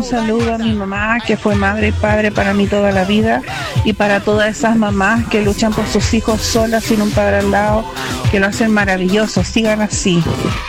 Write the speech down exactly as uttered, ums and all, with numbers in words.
saludo a mi mamá, que fue madre y padre para mí toda la vida, y para todas esas mamás que luchan por sus hijos solas sin un padre al lado, que lo hacen maravilloso. Sigan así.